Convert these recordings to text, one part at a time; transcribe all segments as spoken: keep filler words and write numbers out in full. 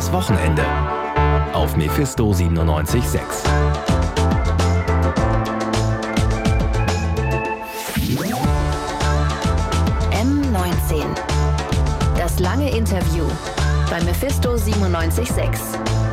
Das Wochenende auf Mephisto siebenundneunzig Komma sechs. M neunzehn. Das lange Interview bei Mephisto siebenundneunzig Komma sechs.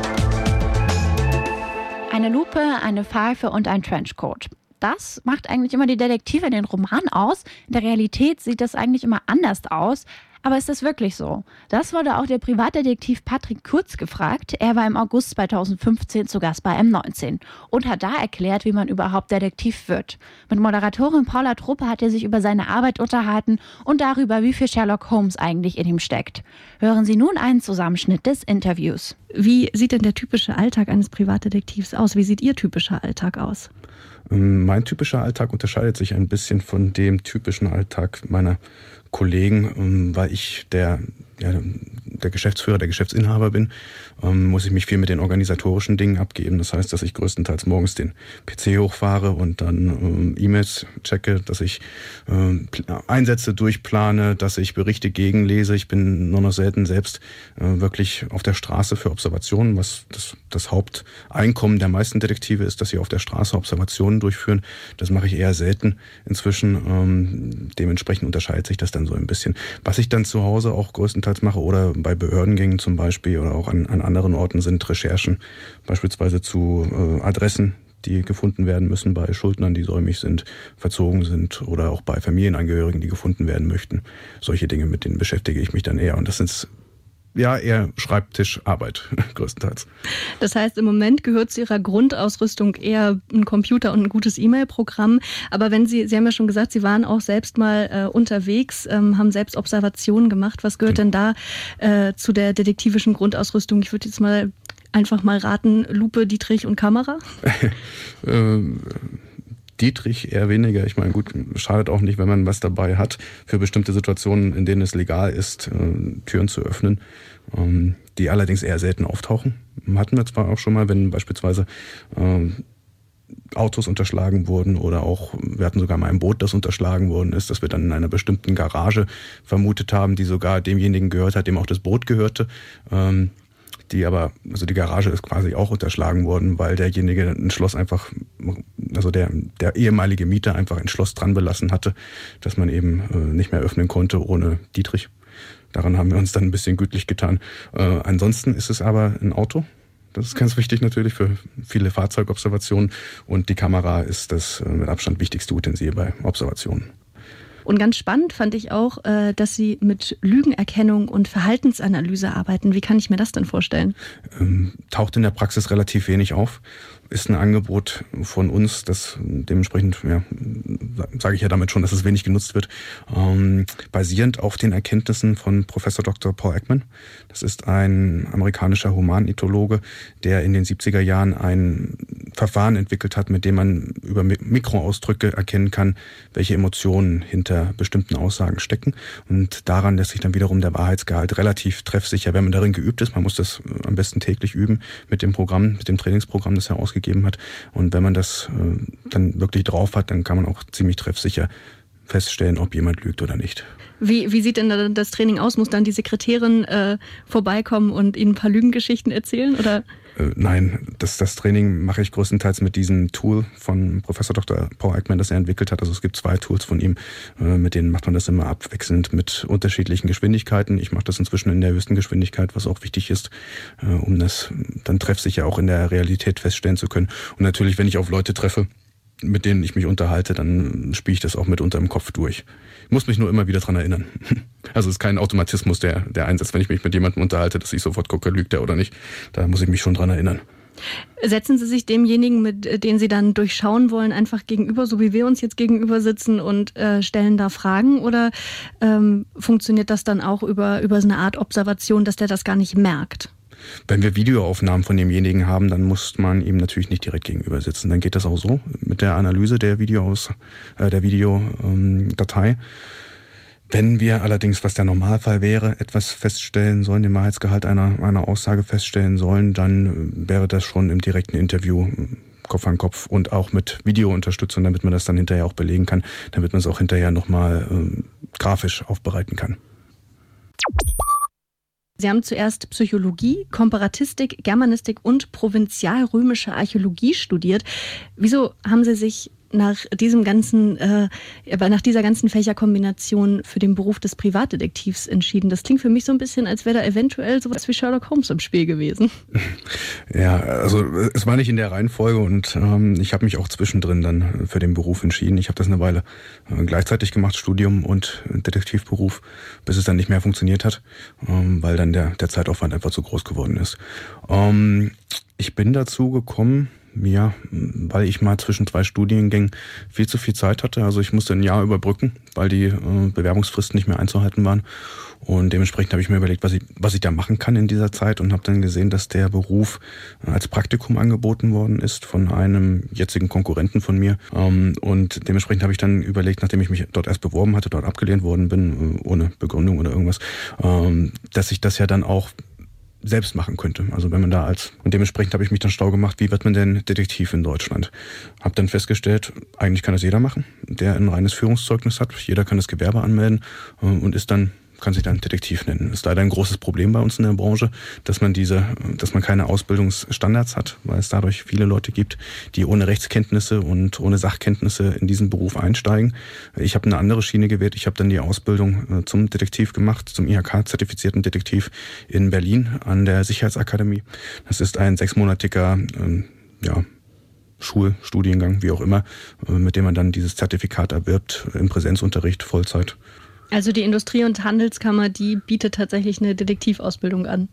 Eine Lupe, eine Pfeife und ein Trenchcoat. Das macht eigentlich immer die Detektive in den Romanen aus. In der Realität sieht das eigentlich immer anders aus. Aber ist das wirklich so? Das wurde auch der Privatdetektiv Patrick Kurz gefragt. Er war im August zweitausendfünfzehn zu Gast bei M neunzehn und hat da erklärt, wie man überhaupt Detektiv wird. Mit Moderatorin Paula Truppe hat er sich über seine Arbeit unterhalten und darüber, wie viel Sherlock Holmes eigentlich in ihm steckt. Hören Sie nun einen Zusammenschnitt des Interviews. Wie sieht denn der typische Alltag eines Privatdetektivs aus? Wie sieht Ihr typischer Alltag aus? Mein typischer Alltag unterscheidet sich ein bisschen von dem typischen Alltag meiner Kollegen, weil ich der, ja, der Geschäftsführer, der Geschäftsinhaber bin, muss ich mich viel mit den organisatorischen Dingen abgeben. Das heißt, dass ich größtenteils morgens den P C hochfahre und dann äh, E-Mails checke, dass ich äh, Einsätze durchplane, dass ich Berichte gegenlese. Ich bin nur noch selten selbst äh, wirklich auf der Straße für Observationen, was das, das Haupteinkommen der meisten Detektive ist, dass sie auf der Straße Observationen durchführen. Das mache ich eher selten inzwischen. Ähm, dementsprechend unterscheidet sich das dann so ein bisschen. Was ich dann zu Hause auch größtenteils mache oder bei Behördengängen zum Beispiel oder auch an, an anderen Orten sind Recherchen, beispielsweise zu äh, Adressen, die gefunden werden müssen bei Schuldnern, die säumig sind, verzogen sind oder auch bei Familienangehörigen, die gefunden werden möchten. Solche Dinge, mit denen beschäftige ich mich dann eher. Und das sind ja eher Schreibtischarbeit größtenteils. Das heißt, im Moment gehört zu Ihrer Grundausrüstung eher ein Computer und ein gutes E-Mail-Programm. Aber wenn Sie, Sie haben ja schon gesagt, Sie waren auch selbst mal äh, unterwegs, ähm, haben selbst Observationen gemacht. Was gehört denn da äh, zu der detektivischen Grundausrüstung? Ich würde jetzt mal einfach mal raten, Lupe, Dietrich und Kamera? ähm, Dietrich eher weniger. Ich meine, gut, schadet auch nicht, wenn man was dabei hat, für bestimmte Situationen, in denen es legal ist, äh, Türen zu öffnen, ähm, die allerdings eher selten auftauchen. Hatten wir zwar auch schon mal, wenn beispielsweise äh, Autos unterschlagen wurden oder auch, wir hatten sogar mal ein Boot, das unterschlagen worden ist, dass wir dann in einer bestimmten Garage vermutet haben, die sogar demjenigen gehört hat, dem auch das Boot gehörte. Ähm, die aber, also die Garage ist quasi auch unterschlagen worden, weil derjenige ein Schloss einfach, also der, der ehemalige Mieter einfach ein Schloss dran belassen hatte, dass man eben äh, nicht mehr öffnen konnte ohne Dietrich. Daran haben wir uns dann ein bisschen gütlich getan. Äh, ansonsten ist es aber ein Auto. Das ist ganz wichtig natürlich für viele Fahrzeugobservationen und die Kamera ist das äh, mit Abstand wichtigste Utensil bei Observationen. Und ganz spannend fand ich auch, dass Sie mit Lügenerkennung und Verhaltensanalyse arbeiten. Wie kann ich mir das denn vorstellen? Ähm, taucht in der Praxis relativ wenig auf. Ist ein Angebot von uns, das dementsprechend, ja, sage ich ja damit schon, dass es wenig genutzt wird, ähm, basierend auf den Erkenntnissen von Professor Doktor Paul Ekman. Das ist ein amerikanischer Humanethologe, der in den siebziger Jahren ein Verfahren entwickelt hat, mit dem man über Mikroausdrücke erkennen kann, welche Emotionen hinter bestimmten Aussagen stecken. Und daran lässt sich dann wiederum der Wahrheitsgehalt relativ treffsicher, wenn man darin geübt ist. Man muss das am besten täglich üben mit dem Programm, mit dem Trainingsprogramm, das er ausgegeben hat. Und wenn man das äh, dann wirklich drauf hat, dann kann man auch ziemlich treffsicher feststellen, ob jemand lügt oder nicht. Wie, wie sieht denn das Training aus? Muss dann die Sekretärin äh, vorbeikommen und Ihnen ein paar Lügengeschichten erzählen? Oder? Äh, nein, das, das Training mache ich größtenteils mit diesem Tool von Professor Doktor Paul Ekman, das er entwickelt hat. Also es gibt zwei Tools von ihm, äh, mit denen macht man das immer abwechselnd mit unterschiedlichen Geschwindigkeiten. Ich mache das inzwischen in der höchsten Geschwindigkeit, was auch wichtig ist, äh, um das dann treffsicher auch in der Realität feststellen zu können. Und natürlich, wenn ich auf Leute treffe, mit denen ich mich unterhalte, dann spiele ich das auch mit unter dem Kopf durch. Ich muss mich nur immer wieder dran erinnern. Also es ist kein Automatismus, der, der einsetzt, wenn ich mich mit jemandem unterhalte, dass ich sofort gucke, lügt er oder nicht. Da muss ich mich schon dran erinnern. Setzen Sie sich demjenigen, mit den Sie dann durchschauen wollen, einfach gegenüber, so wie wir uns jetzt gegenüber sitzen und äh, stellen da Fragen? Oder ähm, funktioniert das dann auch über, über so eine Art Observation, dass der das gar nicht merkt? Wenn wir Videoaufnahmen von demjenigen haben, dann muss man ihm natürlich nicht direkt gegenüber sitzen. Dann geht das auch so mit der Analyse der Videos, äh, der Videodatei. Wenn wir allerdings, was der Normalfall wäre, etwas feststellen sollen, den Wahrheitsgehalt einer, einer Aussage feststellen sollen, dann wäre das schon im direkten Interview Kopf an Kopf und auch mit Videounterstützung, damit man das dann hinterher auch belegen kann, damit man es auch hinterher nochmal äh, grafisch aufbereiten kann. Sie haben zuerst Psychologie, Komparatistik, Germanistik und provinzialrömische Archäologie studiert. Wieso haben Sie sich nach diesem ganzen, äh, nach dieser ganzen Fächerkombination für den Beruf des Privatdetektivs entschieden? Das klingt für mich so ein bisschen, als wäre da eventuell sowas wie Sherlock Holmes im Spiel gewesen. Ja, also es war nicht in der Reihenfolge und ähm, ich habe mich auch zwischendrin dann für den Beruf entschieden. Ich habe das eine Weile äh, gleichzeitig gemacht, Studium und Detektivberuf, bis es dann nicht mehr funktioniert hat, ähm, weil dann der, der Zeitaufwand einfach zu groß geworden ist. Ähm, ich bin dazu gekommen, ja, weil ich mal zwischen zwei Studiengängen viel zu viel Zeit hatte. Also ich musste ein Jahr überbrücken, weil die äh, Bewerbungsfristen nicht mehr einzuhalten waren. Und dementsprechend habe ich mir überlegt, was ich, was ich da machen kann in dieser Zeit und habe dann gesehen, dass der Beruf als Praktikum angeboten worden ist von einem jetzigen Konkurrenten von mir. Ähm, und dementsprechend habe ich dann überlegt, nachdem ich mich dort erst beworben hatte, dort abgelehnt worden bin, ohne Begründung oder irgendwas, ähm, dass ich das ja dann auch selbst machen könnte. Also wenn man da als, und dementsprechend habe ich mich dann schlau gemacht, wie wird man denn Detektiv in Deutschland? Habe dann festgestellt, eigentlich kann das jeder machen, der ein reines Führungszeugnis hat. Jeder kann das Gewerbe anmelden und ist dann, kann sich dann Detektiv nennen. Ist leider ein großes Problem bei uns in der Branche, dass man diese, dass man keine Ausbildungsstandards hat, weil es dadurch viele Leute gibt, die ohne Rechtskenntnisse und ohne Sachkenntnisse in diesen Beruf einsteigen. Ich habe eine andere Schiene gewählt. Ich habe dann die Ausbildung zum Detektiv gemacht, zum I H K-zertifizierten Detektiv in Berlin an der Sicherheitsakademie. Das ist ein sechsmonatiger, ähm, ja, Schulstudiengang, wie auch immer, mit dem man dann dieses Zertifikat erwirbt im Präsenzunterricht, Vollzeit. Also die Industrie- und Handelskammer, die bietet tatsächlich eine Detektivausbildung an?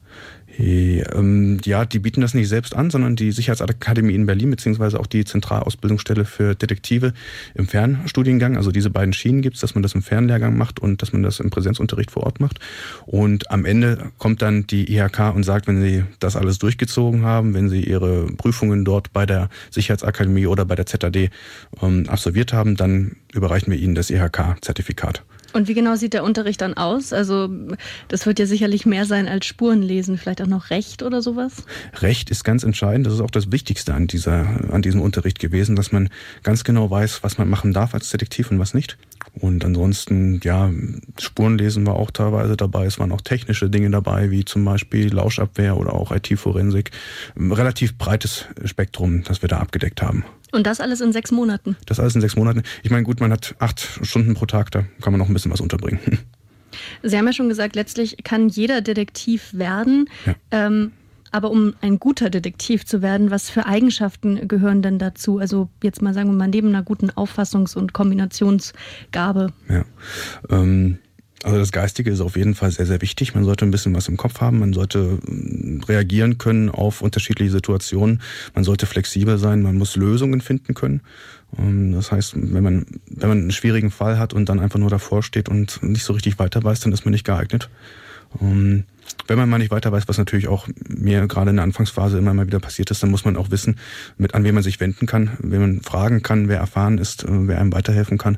Ja, die bieten das nicht selbst an, sondern die Sicherheitsakademie in Berlin, beziehungsweise auch die Zentralausbildungsstelle für Detektive im Fernstudiengang. Also diese beiden Schienen gibt es, dass man das im Fernlehrgang macht und dass man das im Präsenzunterricht vor Ort macht. Und am Ende kommt dann die I H K und sagt, wenn sie das alles durchgezogen haben, wenn sie ihre Prüfungen dort bei der Sicherheitsakademie oder bei der Z A D ähm, absolviert haben, dann überreichen wir ihnen das I H K-Zertifikat. Und wie genau sieht der Unterricht dann aus? Also das wird ja sicherlich mehr sein als Spurenlesen, vielleicht auch noch Recht oder sowas? Recht ist ganz entscheidend. Das ist auch das Wichtigste an dieser, an diesem Unterricht gewesen, dass man ganz genau weiß, was man machen darf als Detektiv und was nicht. Und ansonsten, ja, Spurenlesen war auch teilweise dabei. Es waren auch technische Dinge dabei, wie zum Beispiel Lauschabwehr oder auch I T-Forensik. Ein relativ breites Spektrum, das wir da abgedeckt haben. Und das alles in sechs Monaten? Das alles in sechs Monaten. Ich meine, gut, man hat acht Stunden pro Tag, da kann man noch ein bisschen was unterbringen. Sie haben ja schon gesagt, letztlich kann jeder Detektiv werden. Ja. Ähm, aber um ein guter Detektiv zu werden, was für Eigenschaften gehören denn dazu? Also jetzt mal sagen wir mal neben einer guten Auffassungs- und Kombinationsgabe. Ja, ähm... Also das Geistige ist auf jeden Fall sehr, sehr wichtig. Man sollte ein bisschen was im Kopf haben. Man sollte reagieren können auf unterschiedliche Situationen. Man sollte flexibel sein. Man muss Lösungen finden können. Das heißt, wenn man, wenn man einen schwierigen Fall hat und dann einfach nur davor steht und nicht so richtig weiter weiß, dann ist man nicht geeignet. Wenn man mal nicht weiter weiß, was natürlich auch mir gerade in der Anfangsphase immer mal wieder passiert ist, dann muss man auch wissen, mit an wen man sich wenden kann, wen man fragen kann, wer erfahren ist, wer einem weiterhelfen kann.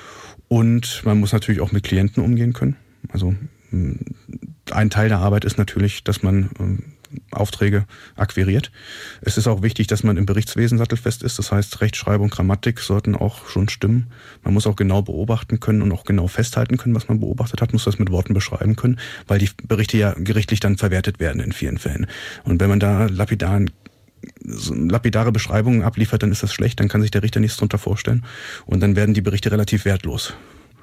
Und man muss natürlich auch mit Klienten umgehen können. Also ein Teil der Arbeit ist natürlich, dass man Aufträge akquiriert. Es ist auch wichtig, dass man im Berichtswesen sattelfest ist. Das heißt, Rechtschreibung, Grammatik sollten auch schon stimmen. Man muss auch genau beobachten können und auch genau festhalten können, was man beobachtet hat, muss das mit Worten beschreiben können, weil die Berichte ja gerichtlich dann verwertet werden in vielen Fällen. Und wenn man da lapidaren So lapidare Beschreibungen abliefert, dann ist das schlecht, dann kann sich der Richter nichts drunter vorstellen und dann werden die Berichte relativ wertlos.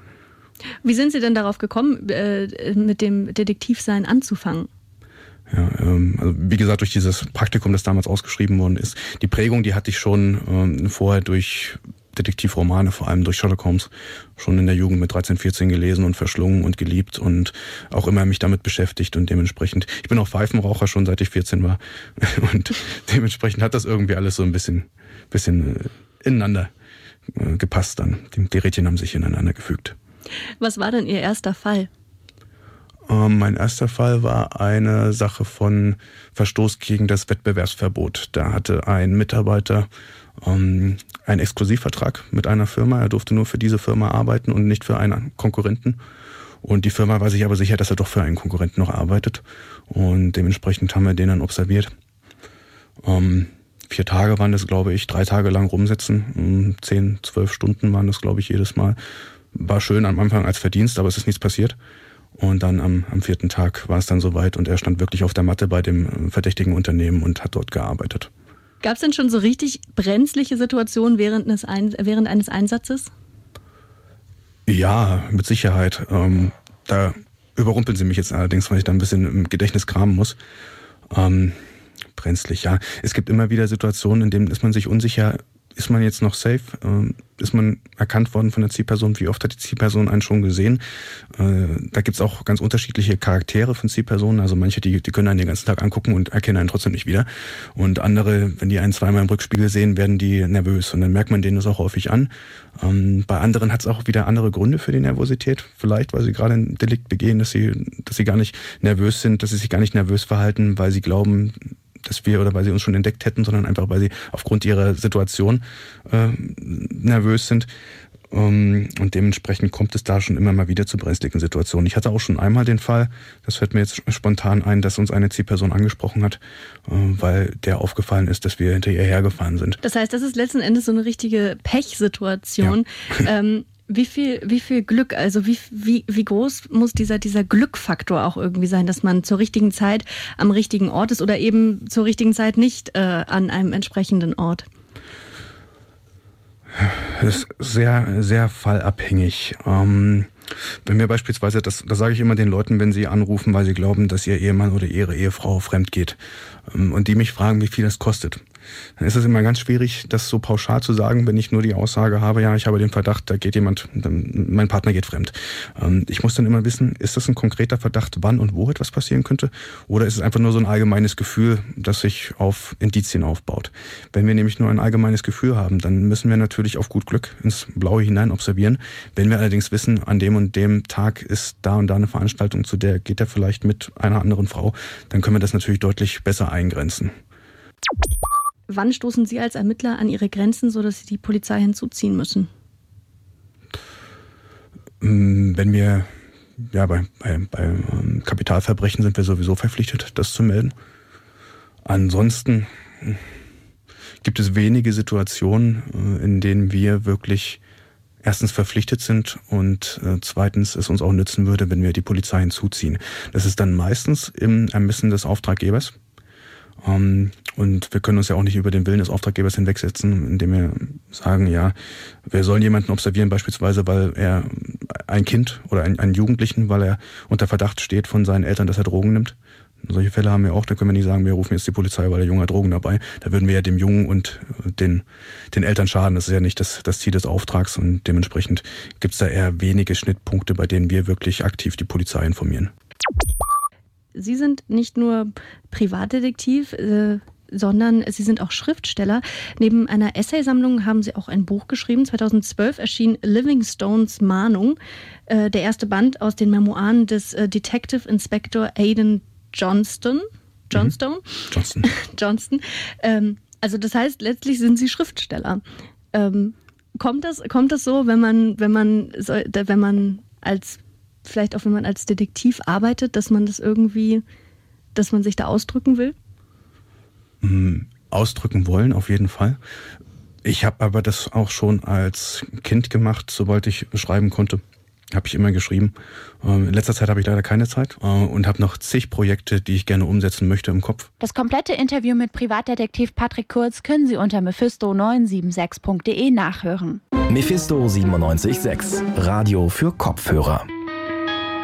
Wie sind Sie denn darauf gekommen, äh, mit dem Detektivsein anzufangen? Ja, ähm, also wie gesagt, durch dieses Praktikum, das damals ausgeschrieben worden ist. Die Prägung, die hatte ich schon ähm, vorher durch Detektivromane, vor allem durch Sherlock Holmes, schon in der Jugend mit dreizehn, vierzehn gelesen und verschlungen und geliebt und auch immer mich damit beschäftigt und dementsprechend, ich bin auch Pfeifenraucher schon seit ich vierzehn war und dementsprechend hat das irgendwie alles so ein bisschen, bisschen ineinander gepasst dann. Die Rädchen haben sich ineinander gefügt. Was war denn Ihr erster Fall? Ähm, mein erster Fall war eine Sache von Verstoß gegen das Wettbewerbsverbot. Da hatte ein Mitarbeiter ähm, einen Exklusivvertrag mit einer Firma. Er durfte nur für diese Firma arbeiten und nicht für einen Konkurrenten. Und die Firma war sich aber sicher, dass er doch für einen Konkurrenten noch arbeitet. Und dementsprechend haben wir den dann observiert. Ähm, vier Tage waren das, glaube ich, drei Tage lang rumsitzen. Zehn, zwölf Stunden waren das, glaube ich, jedes Mal. War schön am Anfang als Verdienst, aber es ist nichts passiert. Und dann am, am vierten Tag war es dann soweit und er stand wirklich auf der Matte bei dem verdächtigen Unternehmen und hat dort gearbeitet. Gab es denn schon so richtig brenzliche Situationen während eines, Ein- während eines Einsatzes? Ja, mit Sicherheit. Ähm, da überrumpeln Sie mich jetzt allerdings, weil ich da ein bisschen im Gedächtnis kramen muss. Ähm, brenzlig, ja. Es gibt immer wieder Situationen, in denen ist man sich unsicher, ist man jetzt noch safe? Ähm, ist man erkannt worden von der Zielperson? Wie oft hat die Zielperson einen schon gesehen? Äh, da gibt's auch ganz unterschiedliche Charaktere von Zielpersonen. Also manche, die, die können einen den ganzen Tag angucken und erkennen einen trotzdem nicht wieder. Und andere, wenn die einen zweimal im Rückspiegel sehen, werden die nervös. Und dann merkt man denen das auch häufig an. Ähm, bei anderen hat's auch wieder andere Gründe für die Nervosität. Vielleicht, weil sie gerade ein Delikt begehen, dass sie, dass sie gar nicht nervös sind, dass sie sich gar nicht nervös verhalten, weil sie glauben, dass wir oder weil sie uns schon entdeckt hätten, sondern einfach, weil sie aufgrund ihrer Situation äh, nervös sind. Ähm, und dementsprechend kommt es da schon immer mal wieder zu brenzligen Situationen. Ich hatte auch schon einmal den Fall, das fällt mir jetzt spontan ein, dass uns eine Zielperson angesprochen hat, äh, weil der aufgefallen ist, dass wir hinter ihr hergefahren sind. Das heißt, das ist letzten Endes so eine richtige Pechsituation. Ja. ähm, Wie viel, wie viel Glück, also wie, wie, wie groß muss dieser, dieser Glückfaktor auch irgendwie sein, dass man zur richtigen Zeit am richtigen Ort ist oder eben zur richtigen Zeit nicht äh, an einem entsprechenden Ort? Das ist sehr, sehr fallabhängig. Ähm, wenn wir beispielsweise, das, das sage ich immer den Leuten, wenn sie anrufen, weil sie glauben, dass ihr Ehemann oder ihre Ehefrau fremd geht ähm, und die mich fragen, wie viel das kostet. Dann ist es immer ganz schwierig, das so pauschal zu sagen, wenn ich nur die Aussage habe, ja, ich habe den Verdacht, da geht jemand, mein Partner geht fremd. Ich muss dann immer wissen, ist das ein konkreter Verdacht, wann und wo etwas passieren könnte? Oder ist es einfach nur so ein allgemeines Gefühl, das sich auf Indizien aufbaut? Wenn wir nämlich nur ein allgemeines Gefühl haben, dann müssen wir natürlich auf gut Glück ins Blaue hinein observieren. Wenn wir allerdings wissen, an dem und dem Tag ist da und da eine Veranstaltung, zu der geht er vielleicht mit einer anderen Frau, dann können wir das natürlich deutlich besser eingrenzen. Wann stoßen Sie als Ermittler an Ihre Grenzen, sodass Sie die Polizei hinzuziehen müssen? Wenn wir, ja, bei, bei, bei Kapitalverbrechen sind wir sowieso verpflichtet, das zu melden. Ansonsten gibt es wenige Situationen, in denen wir wirklich erstens verpflichtet sind und zweitens es uns auch nützen würde, wenn wir die Polizei hinzuziehen. Das ist dann meistens im Ermessen des Auftraggebers. Um, und wir können uns ja auch nicht über den Willen des Auftraggebers hinwegsetzen, indem wir sagen, ja, wir sollen jemanden observieren, beispielsweise, weil er ein Kind oder einen, einen Jugendlichen, weil er unter Verdacht steht von seinen Eltern, dass er Drogen nimmt. Solche Fälle haben wir auch, da können wir nicht sagen, wir rufen jetzt die Polizei, weil der Junge hat Drogen dabei. Da würden wir ja dem Jungen und den, den Eltern schaden. Das ist ja nicht das, das Ziel des Auftrags und dementsprechend gibt es da eher wenige Schnittpunkte, bei denen wir wirklich aktiv die Polizei informieren. Sie sind nicht nur Privatdetektiv, äh, sondern Sie sind auch Schriftsteller. Neben einer Essaysammlung haben Sie auch ein Buch geschrieben. zweitausendzwölf erschien Livingstones Mahnung, äh, der erste Band aus den Memoiren des äh, Detective Inspector Aidan Johnston. Johnstone? Mhm. Johnston. Johnston. Ähm, also das heißt, letztlich sind Sie Schriftsteller. Ähm, kommt das, kommt das so, wenn man, wenn man, wenn man als vielleicht auch wenn man als Detektiv arbeitet, dass man das irgendwie, dass man sich da ausdrücken will? Ausdrücken wollen, auf jeden Fall. Ich habe aber das auch schon als Kind gemacht, sobald ich schreiben konnte. Habe ich immer geschrieben. In letzter Zeit habe ich leider keine Zeit und habe noch zig Projekte, die ich gerne umsetzen möchte im Kopf. Das komplette Interview mit Privatdetektiv Patrick Kurz können Sie unter mephisto neun sieben sechs punkt de nachhören. Mephisto siebenundneunzig Komma sechs, Radio für Kopfhörer.